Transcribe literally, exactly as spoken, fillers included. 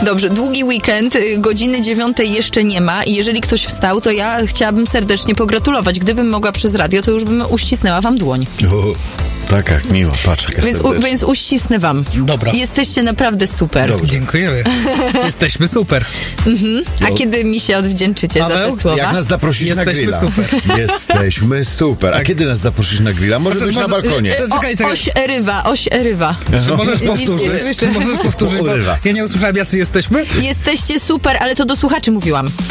Dobrze, długi weekend, y, godziny dziewiątej jeszcze nie ma i jeżeli ktoś wstał, to ja chciałabym serdecznie pogratulować. Gdybym mogła przez radio, to już bym uścisnęła wam dłoń. O, tak jak miło, patrz jaka Więc, u, więc uścisnę wam. Dobra. Jesteście naprawdę super. Dobrze. Dziękujemy. Jesteśmy super. Mhm. A No. kiedy mi się odwdzięczycie Paweł? za te słowa? Jak nas zaprosisz Jesteśmy na grilla? super. Jesteśmy super. A Tak. kiedy nas zaprosisz na grilla? Może Znaczy, być na może- balkonie. Czekaj, O, czekaj. oś erywa, oś erywa. Czy możesz Nic nie powtórzyć? słyszę. Czy możesz powtórzyć? Bo Urywa. ja nie usłyszałem, jacy jesteśmy. Jesteście super, ale to do słuchaczy mówiłam.